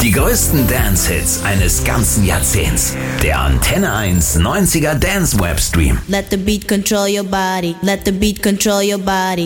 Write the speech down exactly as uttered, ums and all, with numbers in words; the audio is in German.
Die größten Dance-Hits eines ganzen Jahrzehnts. Der Antenne eins neunziger Dance Webstream. Let the beat control your body. Let the beat control your body.